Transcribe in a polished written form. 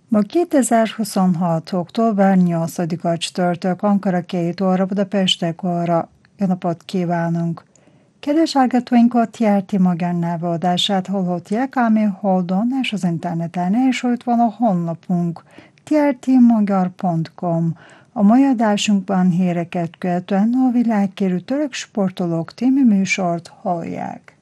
Ma 2026. október 8-a csütörtök, Ankara 2 óra, Budapest 1 óra. Jó napot kívánunk! Kedves hallgatóinkat, Járti Magyar nyelvadását hallhatják, ami Holdon és az interneten, és ott van a honlapunk, trtmagyar.com. A mai adásunkban híreket követően a világhírű török sportolók című műsort hallják.